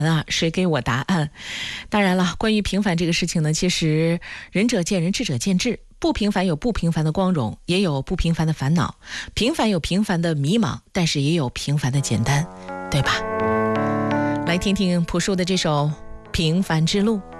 谁给我答案？当然了，关于平凡这个事情呢，其实仁者见仁，智者见智。不平凡有不平凡的光荣，也有不平凡的烦恼；平凡有平凡的迷茫，但是也有平凡的简单，对吧？来听听朴树的这首《平凡之路》。